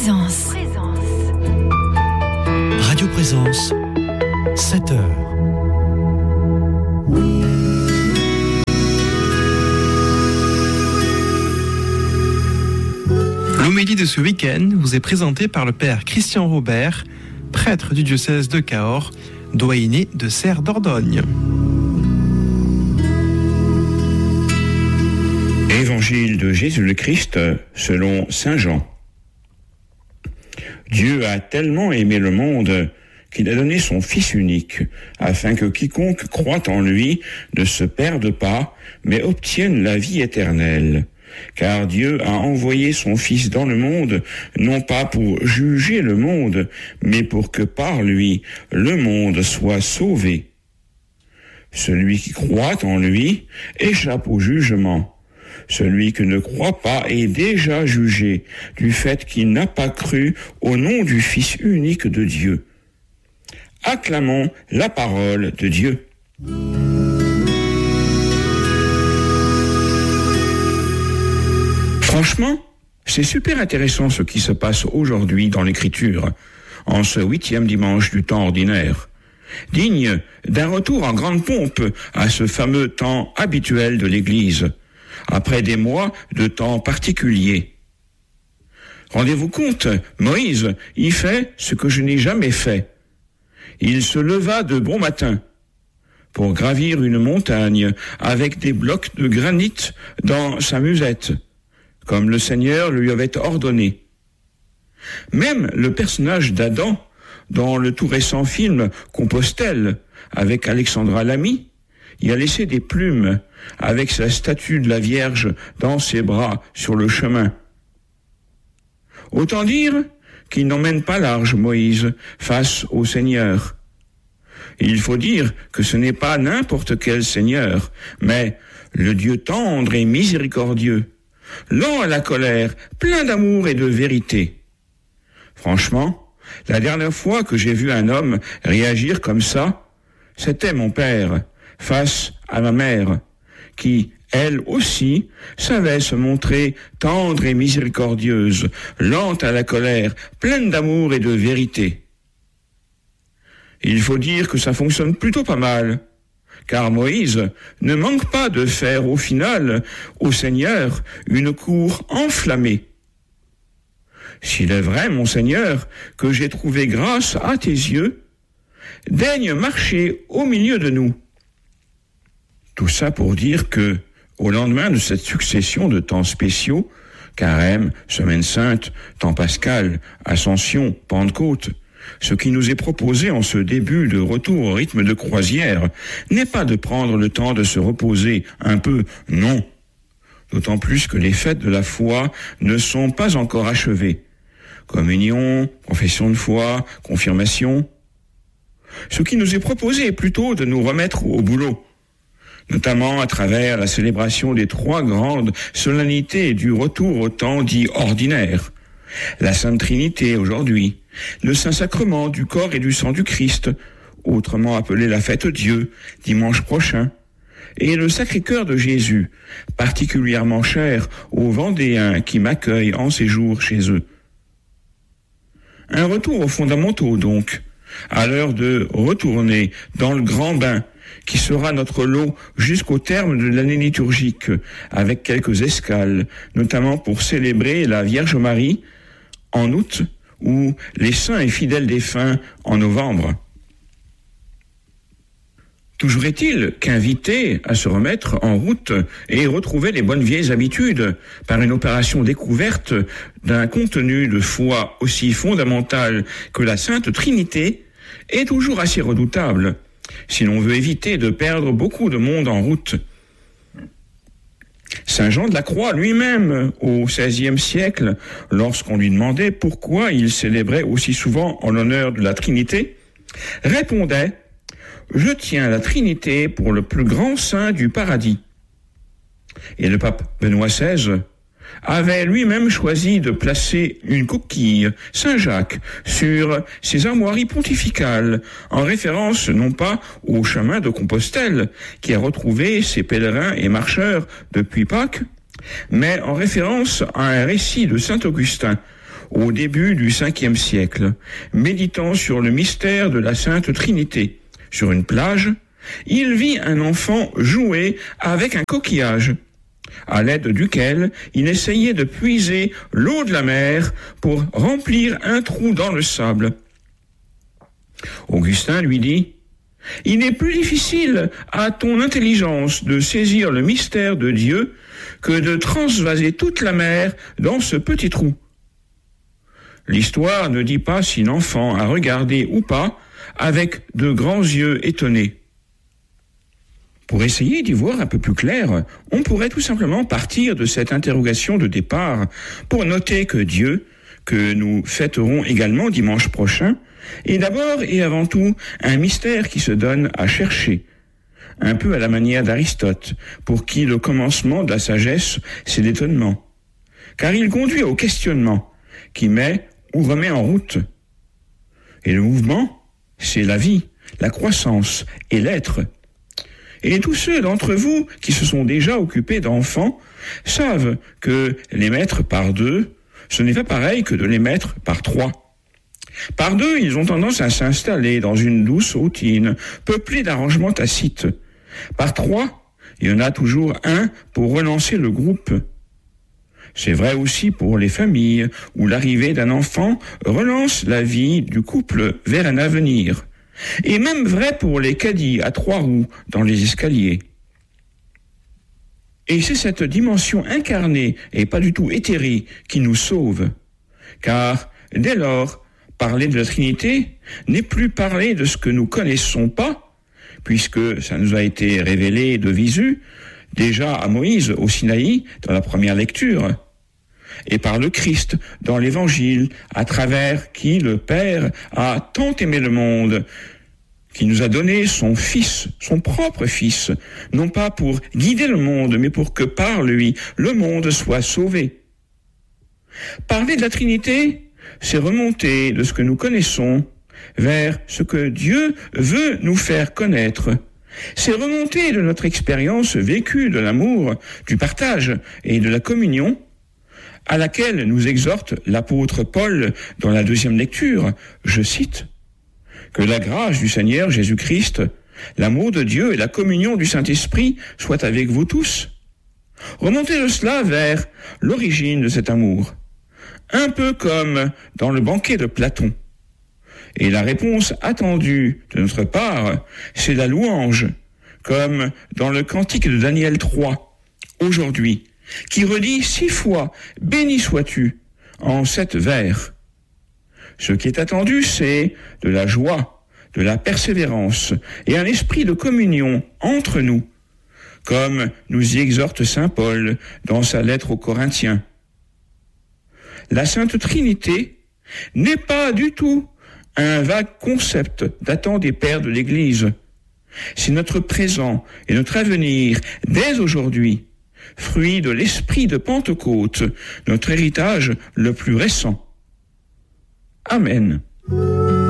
Présence. Radio Présence, 7h. L'homélie de ce week-end vous est présentée par le père Christian Robert, prêtre du diocèse de Cahors, doyenné de Serres d'Ordogne. Évangile de Jésus le Christ selon saint Jean. Dieu a tellement aimé le monde qu'il a donné son Fils unique, afin que quiconque croit en lui ne se perde pas, mais obtienne la vie éternelle. Car Dieu a envoyé son Fils dans le monde, non pas pour juger le monde, mais pour que par lui, le monde soit sauvé. Celui qui croit en lui échappe au jugement. Celui qui ne croit pas est déjà jugé du fait qu'il n'a pas cru au nom du Fils unique de Dieu. Acclamons la parole de Dieu. Franchement, c'est super intéressant ce qui se passe aujourd'hui dans l'Écriture, en ce 8e dimanche du temps ordinaire, digne d'un retour en grande pompe à ce fameux temps habituel de l'Église, après des mois de temps particuliers. Rendez-vous compte, Moïse y fait ce que je n'ai jamais fait. Il se leva de bon matin pour gravir une montagne avec des blocs de granit dans sa musette, comme le Seigneur lui avait ordonné. Même le personnage d'Adam, dans le tout récent film Compostelle, avec Alexandra Lamy, y a laissé des plumes avec sa statue de la Vierge dans ses bras sur le chemin. Autant dire qu'il n'emmène pas large Moïse face au Seigneur. Il faut dire que ce n'est pas n'importe quel Seigneur, mais le Dieu tendre et miséricordieux, lent à la colère, plein d'amour et de vérité. Franchement, la dernière fois que j'ai vu un homme réagir comme ça, c'était mon père, face à ma mère, qui, elle aussi, savait se montrer tendre et miséricordieuse, lente à la colère, pleine d'amour et de vérité. Il faut dire que ça fonctionne plutôt pas mal, car Moïse ne manque pas de faire au final au Seigneur une cour enflammée. S'il est vrai, mon Seigneur, que j'ai trouvé grâce à tes yeux, daigne marcher au milieu de nous. Tout ça pour dire que, au lendemain de cette succession de temps spéciaux, Carême, Semaine Sainte, Temps Pascal, Ascension, Pentecôte, ce qui nous est proposé en ce début de retour au rythme de croisière n'est pas de prendre le temps de se reposer un peu, non. D'autant plus que les fêtes de la foi ne sont pas encore achevées. Communion, profession de foi, confirmation. Ce qui nous est proposé est plutôt de nous remettre au boulot, notamment à travers la célébration des 3 grandes solennités du retour au temps dit ordinaire. La Sainte Trinité aujourd'hui, le Saint-Sacrement du corps et du sang du Christ, autrement appelé la Fête Dieu, dimanche prochain, et le Sacré-Cœur de Jésus, particulièrement cher aux Vendéens qui m'accueillent en séjour chez eux. Un retour aux fondamentaux donc, à l'heure de retourner dans le grand bain, qui sera notre lot jusqu'au terme de l'année liturgique, avec quelques escales, notamment pour célébrer la Vierge Marie en août ou les saints et fidèles défunts en novembre. Toujours est-il qu'inviter à se remettre en route et retrouver les bonnes vieilles habitudes par une opération découverte d'un contenu de foi aussi fondamental que la Sainte Trinité est toujours assez redoutable, si l'on veut éviter de perdre beaucoup de monde en route. Saint Jean de la Croix lui-même, au XVIe siècle, lorsqu'on lui demandait pourquoi il célébrait aussi souvent en l'honneur de la Trinité, répondait « Je tiens la Trinité pour le plus grand saint du paradis ». Et le pape Benoît XVI avait lui-même choisi de placer une coquille Saint-Jacques sur ses armoiries pontificales, en référence non pas au chemin de Compostelle, qui a retrouvé ses pèlerins et marcheurs depuis Pâques, mais en référence à un récit de saint Augustin, au début du 5e siècle, méditant sur le mystère de la Sainte Trinité. Sur une plage, il vit un enfant jouer avec un coquillage, à l'aide duquel il essayait de puiser l'eau de la mer pour remplir un trou dans le sable. Augustin lui dit « Il est plus difficile à ton intelligence de saisir le mystère de Dieu que de transvaser toute la mer dans ce petit trou. » L'histoire ne dit pas si l'enfant a regardé ou pas avec de grands yeux étonnés. Pour essayer d'y voir un peu plus clair, on pourrait tout simplement partir de cette interrogation de départ pour noter que Dieu, que nous fêterons également dimanche prochain, est d'abord et avant tout un mystère qui se donne à chercher, un peu à la manière d'Aristote, pour qui le commencement de la sagesse, c'est l'étonnement, car il conduit au questionnement, qui met ou remet en route. Et le mouvement, c'est la vie, la croissance et l'être. Et tous ceux d'entre vous qui se sont déjà occupés d'enfants savent que les mettre par 2, ce n'est pas pareil que de les mettre par 3. Par 2, ils ont tendance à s'installer dans une douce routine, peuplée d'arrangements tacites. Par 3, il y en a toujours un pour relancer le groupe. C'est vrai aussi pour les familles, où l'arrivée d'un enfant relance la vie du couple vers un avenir. Et même vrai pour les caddies à 3 roues dans les escaliers. Et c'est cette dimension incarnée et pas du tout éthérée qui nous sauve. Car, dès lors, parler de la Trinité n'est plus parler de ce que nous connaissons pas, puisque ça nous a été révélé de visu, déjà à Moïse au Sinaï, dans la première lecture, et par le Christ dans l'Évangile, à travers qui le Père a tant aimé le monde, qui nous a donné son Fils, son propre Fils, non pas pour guider le monde, mais pour que par lui, le monde soit sauvé. Parler de la Trinité, c'est remonter de ce que nous connaissons vers ce que Dieu veut nous faire connaître. C'est remonter de notre expérience vécue de l'amour, du partage et de la communion, à laquelle nous exhorte l'apôtre Paul dans la 2e lecture, je cite, « Que la grâce du Seigneur Jésus-Christ, l'amour de Dieu et la communion du Saint-Esprit soient avec vous tous. » Remontez de cela vers l'origine de cet amour, un peu comme dans le banquet de Platon. Et la réponse attendue de notre part, c'est la louange, comme dans le cantique de Daniel 3, aujourd'hui, qui redit 6 fois « Béni sois-tu » en 7 vers. Ce qui est attendu, c'est de la joie, de la persévérance et un esprit de communion entre nous, comme nous y exhorte saint Paul dans sa lettre aux Corinthiens. La Sainte Trinité n'est pas du tout un vague concept datant des pères de l'Église. C'est notre présent et notre avenir dès aujourd'hui, fruit de l'esprit de Pentecôte, notre héritage le plus récent. Amen.